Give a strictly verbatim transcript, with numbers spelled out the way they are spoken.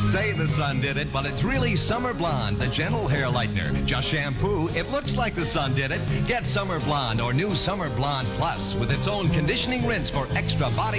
say the sun did it, but it's really Summer Blonde, the gentle hair lightener. Just shampoo, it looks like the sun did it. Get Summer Blonde or new Summer Blonde Plus with its own conditioning rinse for extra body